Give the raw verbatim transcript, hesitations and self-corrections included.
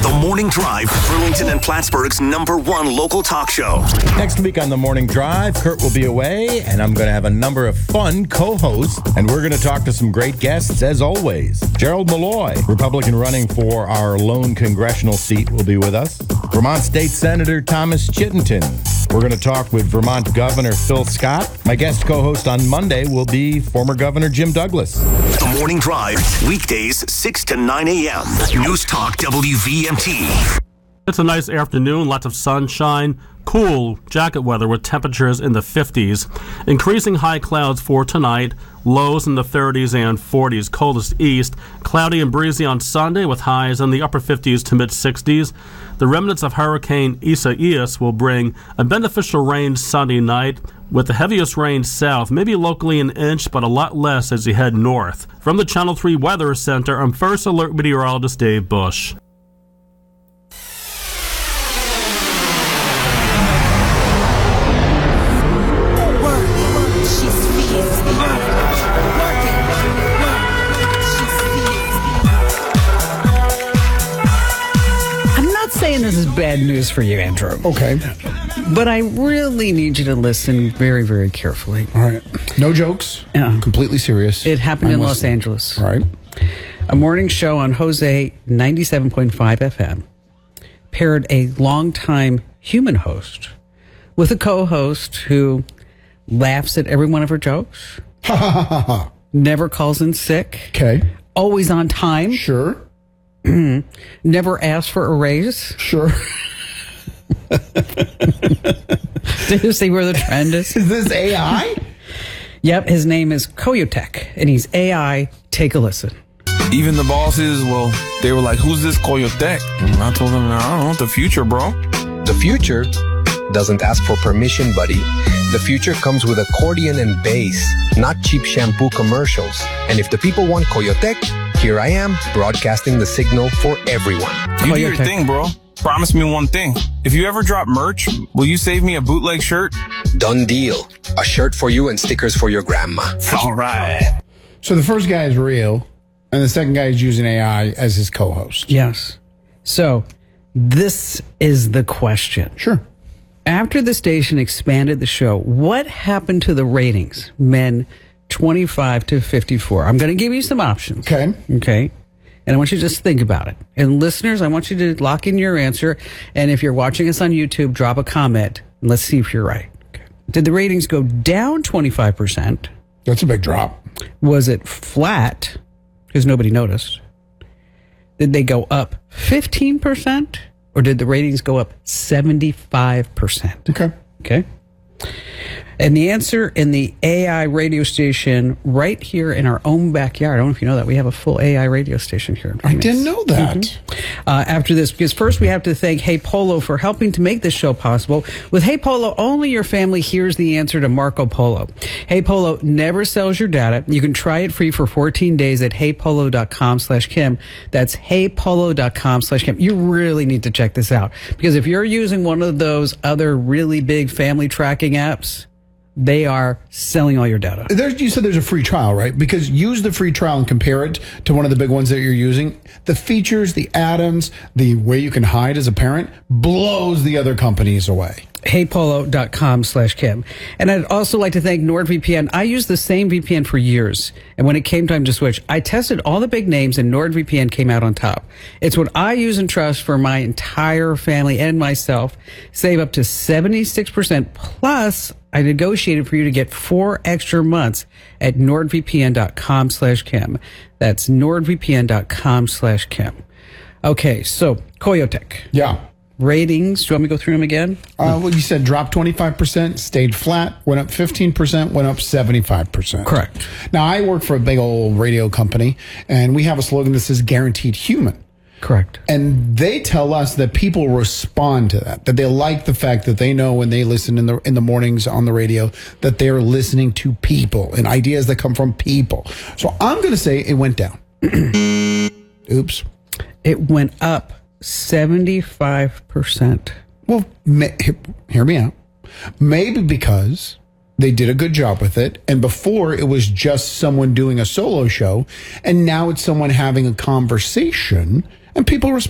The Morning Drive, Burlington and Plattsburgh's number one local talk show. Next week on The Morning Drive, Kurt will be away, and I'm going to have a number of fun co-hosts, and we're going to talk to some great guests, as always. Gerald Malloy, Republican running for our lone congressional seat, will be with us. Vermont State Senator Thomas Chittenton. We're going to talk with Vermont Governor Phil Scott. My guest co-host on Monday will be former Governor Jim Douglas. The Morning Drive, weekdays six to nine a.m. News Talk W V M T. It's a nice afternoon, lots of sunshine, cool jacket weather with temperatures in the fifties. Increasing high clouds for tonight, lows in the thirties and forties, coldest east. Cloudy and breezy on Sunday with highs in the upper fifties to mid-sixties. The remnants of Hurricane Isaias will bring a beneficial rain Sunday night, with the heaviest rain south, maybe locally an inch, but a lot less as you head north. From the Channel three Weather Center, I'm First Alert Meteorologist Dave Bush. This is bad news for you, Andrew. Okay. But I really need you to listen very, very carefully. All right. No jokes. Yeah. Completely serious. It happened I'm in listening. Los Angeles. All right. A morning show on Jose ninety-seven point five F M paired a longtime human host with a co-host who laughs at every one of her jokes. Ha ha ha ha ha. Never calls in sick. Okay. Always on time. Sure. Never asks for a raise. Sure. Do you see where the trend is? Is this A I? Yep, his name is Koyotek, and he's A I. Take a listen. Even the bosses, well, they were like, who's this Koyotek? And I told them, I don't know, the future, bro. The future doesn't ask for permission, buddy. The future comes with accordion and bass, not cheap shampoo commercials. And if the people want Koyotek, here I am, broadcasting the signal for everyone. You do your thing, bro. Promise me one thing. If you ever drop merch, will you save me a bootleg shirt? Done deal. A shirt for you and stickers for your grandma. All right. So the first guy is real, and the second guy is using A I as his co-host. Yes. So this is the question. Sure. After the station expanded the show, what happened to the ratings? Men twenty-five to fifty-four. I'm going to give you some options. Okay. Okay. And I want you to just think about it. And listeners, I want you to lock in your answer. And if you're watching us on YouTube, drop a comment. And let's see if you're right. Okay. Did the ratings go down twenty-five percent? That's a big drop. Was it flat? Because nobody noticed. Did they go up fifteen percent? Or did the ratings go up seventy-five percent? Okay. Okay. And the answer in the A I radio station right here in our own backyard. I don't know if you know that. We have a full A I radio station here in I Phoenix. didn't know that. Mm-hmm. Uh, after this, because first we have to thank Hey Polo for helping to make this show possible. With Hey Polo, only your family hears the answer to Marco Polo. Hey Polo never sells your data. You can try it free for fourteen days at heypolo.com slash Kim. That's heypolo.com slash Kim. You really need to check this out, because if you're using one of those other really big family tracking apps, they are selling all your data. There's, you said there's a free trial, right? Because use the free trial and compare it to one of the big ones that you're using. The features, the add-ons, the way you can hide as a parent blows the other companies away. heypolo.com slash Kim. And I'd also like to thank NordVPN. I used the same V P N for years. And when it came time to switch, I tested all the big names and NordVPN came out on top. It's what I use and trust for my entire family and myself. Save up to seventy-six percent. Plus, I negotiated for you to get four extra months at nordvpn.com slash Kim. That's nordvpn.com slash Kim. Okay, so Koyotek. Yeah. Ratings, do you want me to go through them again? Uh, well, you said dropped twenty-five percent, stayed flat, went up fifteen percent, went up seventy-five percent. Correct. Now, I work for a big old radio company, and we have a slogan that says guaranteed human. Correct. And they tell us that people respond to that, that they like the fact that they know when they listen in the in the mornings on the radio that they're listening to people and ideas that come from people. So I'm going to say it went down. Oops. It went up seventy-five percent. Well, may, hear me out. Maybe because they did a good job with it, and before it was just someone doing a solo show, and now it's someone having a conversation, and people respond.